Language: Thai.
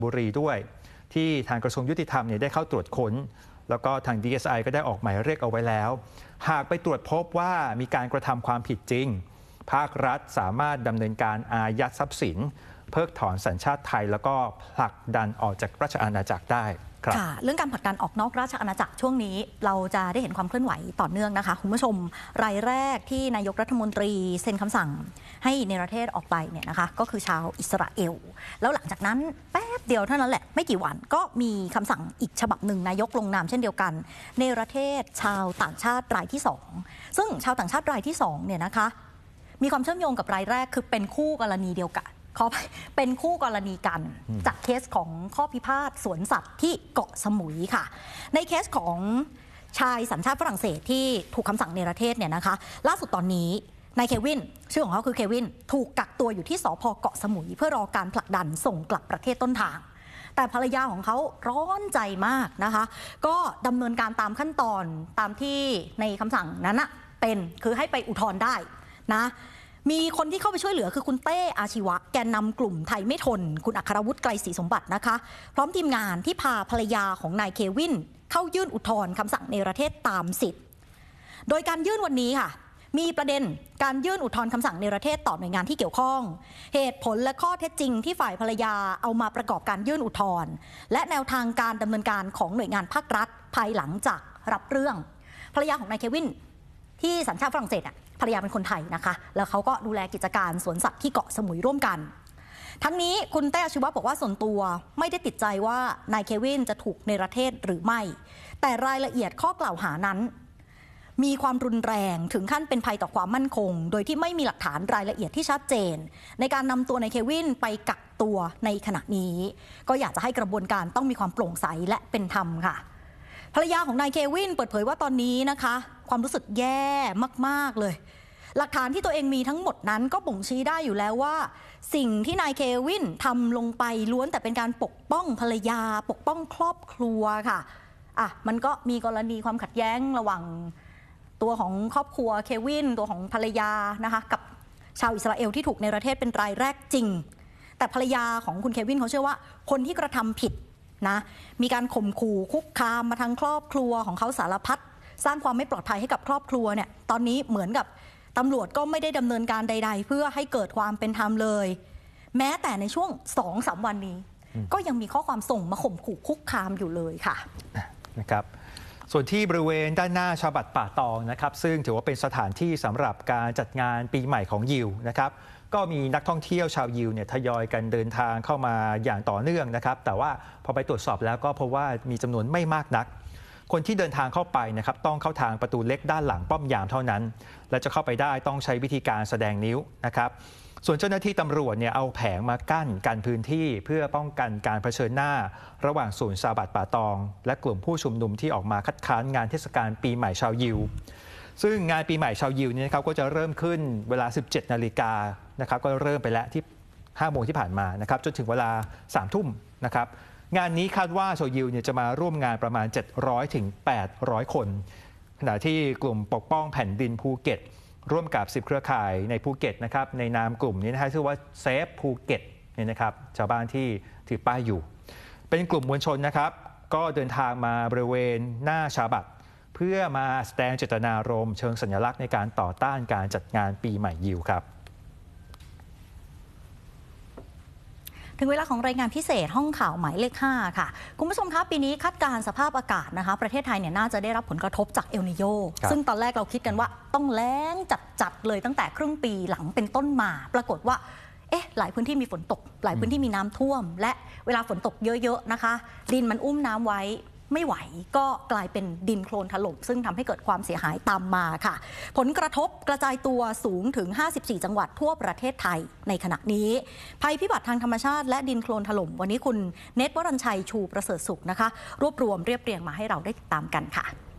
บุรีด้วยที่ทางกระทรวงยุติธรรมได้เข้าตรวจค้นแล้วก็ทาง DSI ก็ได้ออกหมายเรียกเอาไว้แล้วหากไปตรวจพบว่ามีการกระทำความผิดจริงภาครัฐสามารถดำเนินการอายัดทรัพย์สินเพิกถอนสัญชาติไทยแล้วก็ผลักดันออกจากราชอาณาจักรได้ค่ะเรื่องการผลักดันออกนอกราชอาณาจักรช่วงนี้เราจะได้เห็นความเคลื่อนไหวต่อเนื่องนะคะคุณผู้ชมรายแรกที่นายกรัฐมนตรีเซ็นคำสั่งให้เนรเทศออกไปเนี่ยนะคะก็คือชาวอิสราเอลแล้วหลังจากนั้นแป๊บเดียวเท่านั้นแหละไม่กี่วันก็มีคำสั่งอีกฉบับหนึ่งนายกลงนามเช่นเดียวกันเนรเทศชาวต่างชาติรายที่2ซึ่งชาวต่างชาติรายที่2เนี่ยนะคะมีความเชื่อมโยงกับรายแรกคือเป็นคู่กรณีเดียวกันเป็นคู่กรณีกันจากเคสของข้อพิพาทสวนสัตว์ที่เกาะสมุยค่ะในเคสของชายสัญชาติฝรั่งเศสที่ถูกคำสั่งเนรเทศเนี่ยนะคะล่าสุดตอนนี้นายเควินชื่อของเขาคือเควินถูกกักตัวอยู่ที่สภ.เกาะสมุยเพื่อรอการผลักดันส่งกลับประเทศต้นทางแต่ภรรยาของเขาร้อนใจมากนะคะก็ดำเนินการตามขั้นตอนตามที่ในคำสั่งนั้นนะคือให้ไปอุทธรณ์ได้นะมีคนที่เข้าไปช่วยเหลือคือคุณเต้อาชีวะแกนนำกลุ่มไทยไม่ทนคุณอัครวุฒิไกรศรีสมบัตินะคะพร้อมทีมงานที่พาภรรยาของนายเควินเข้ายื่นอุทธรณ์คำสั่งเนรเทศตามสิทธิ์โดยการยื่นวันนี้ค่ะมีประเด็นการยื่นอุทธรณ์คำสั่งเนรเทศต่อหน่วยงานที่เกี่ยวข้องเหตุผลและข้อเท็จจริงที่ฝ่ายภรรยาเอามาประกอบการยื่นอุทธรณ์และแนวทางการดำเนินการของหน่วยงานภาครัฐภายหลังจากรับเรื่องภรรยาของนายเควินที่สัญชาติฝรั่งเศสภรรยาเป็นคนไทยนะคะแล้วเขาก็ดูแลกิจการสวนสัตว์ที่เกาะสมุยร่วมกันทั้งนี้คุณเต้อาชีวะบอกว่าส่วนตัวไม่ได้ติดใจว่านายเควินจะถูกเนรเทศหรือไม่แต่รายละเอียดข้อกล่าวหานั้นมีความรุนแรงถึงขั้นเป็นภัยต่อความมั่นคงโดยที่ไม่มีหลักฐานรายละเอียดที่ชัดเจนในการนำตัวนายเควินไปกักตัวในขณะนี้ก็อยากจะให้กระบวนการต้องมีความโปร่งใสและเป็นธรรมค่ะภรรยาของนายเควินเปิดเผยว่าตอนนี้นะคะความรู้สึกแย่มากๆเลยหลักฐานที่ตัวเองมีทั้งหมดนั้นก็บ่งชี้ได้อยู่แล้วว่าสิ่งที่นายเควินทำลงไปล้วนแต่เป็นการปกป้องภรรยาปกป้องครอบครัวค่ะมันก็มีกรณีความขัดแย้งระหว่างตัวของครอบครัวเควินตัวของภรรยานะคะกับชาวอิสราเอลที่ถูกเนรเทศเป็นรายแรกจริงแต่ภรรยาของคุณเควินเขาเชื่อว่าคนที่กระทำผิดนะมีการข่มขู่คุกคามมาทางครอบครัวของเขาสารพัดสร้างความไม่ปลอดภัยให้กับครอบครัวเนี่ยตอนนี้เหมือนกับตำรวจก็ไม่ได้ดำเนินการใดๆเพื่อให้เกิดความเป็นธรรมเลยแม้แต่ในช่วง 2-3 วันนี้ก็ยังมีข้อความส่งมาข่มขู่คุกคามอยู่เลยค่ะนะครับส่วนที่บริเวณด้านหน้าชาวบัตรป่าตองนะครับซึ่งถือว่าเป็นสถานที่สำหรับการจัดงานปีใหม่ของยิวนะครับก็มีนักท่องเที่ยวชาวยิวเนี่ยทยอยกันเดินทางเข้ามาอย่างต่อเนื่องนะครับแต่ว่าพอไปตรวจสอบแล้วก็พบว่ามีจำนวนไม่มากนักคนที่เดินทางเข้าไปนะครับต้องเข้าทางประตูเล็กด้านหลังป้อมยามเท่านั้นและจะเข้าไปได้ต้องใช้วิธีการแสดงนิ้วนะครับส่วนเจ้าหน้าที่ตำรวจเนี่ยเอาแผงมากั้นกันพื้นที่เพื่อป้องกันการเผชิญหน้าระหว่างศูนย์ชาวบัตรป่าตองและกลุ่มผู้ชุมนุมที่ออกมาคัดค้านงานเทศกาลปีใหม่ชาวยิวซึ่งงานปีใหม่ชาวยิวนี่นะครับก็จะเริ่มขึ้นเวลา 17 นาฬิกานะครับก็เริ่มไปแล้วที่ 5 โมงที่ผ่านมานะครับจนถึงเวลา 3 ทุ่มนะครับงานนี้คาดว่าชาวยิวเนี่ยจะมาร่วมงานประมาณ 700 ถึง 800 คนขณะที่กลุ่มปกป้องแผ่นดินภูเก็ตร่วมกับ10 เครือข่ายในภูเก็ตนะครับในนามกลุ่มนี้นะฮะชื่อว่าเซฟภูเก็ตเนี่ยนะครับชาวบ้านที่ถือป้ายอยู่เป็นกลุ่มมวลชนนะครับก็เดินทางมาบริเวณหน้าชาบัตเพื่อมาแสดงเจตนารมณ์เชิงสัญลักษณ์ในการต่อต้านการจัดงานปีใหม่ยิวครับถึงเวลาของรายงานพิเศษห้องข่าวหมายเลข 5 ค่ะคุณผู้ชมครับปีนี้คาดการณ์สภาพอากาศนะคะประเทศไทยเนี่ยน่าจะได้รับผลกระทบจากเอลนีโญซึ่งตอนแรกเราคิดกันว่าต้องแล้งจัดเลยตั้งแต่ครึ่งปีหลังเป็นต้นมาปรากฏว่าหลายพื้นที่มีฝนตกหลายพื้นที่มีน้ำท่วมและเวลาฝนตกเยอะๆนะคะดินมันอุ้มน้ำไว้ไม่ไหวก็กลายเป็นดินโคลนถล่มซึ่งทำให้เกิดความเสียหายตามมาค่ะผลกระทบกระจายตัวสูงถึง54จังหวัดทั่วประเทศไทยในขณะนี้ภัยพิบัติทางธรรมชาติและดินโคลนถล่มวันนี้คุณเนตรวรัญชัยชูประเสริฐสุขนะคะรวบรวมเรียบเรียงมาให้เราได้ติดตามกันค่ะ